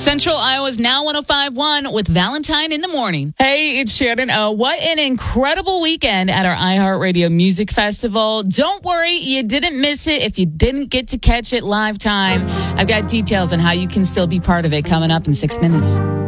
Central Iowa's Now 105.1 with Valentine in the Morning. Hey, it's Shannon O. What an incredible weekend at our iHeartRadio Music Festival. Don't worry, you didn't miss it if you didn't get to catch it live time. I've got details on how you can still be part of it coming up in 6 minutes.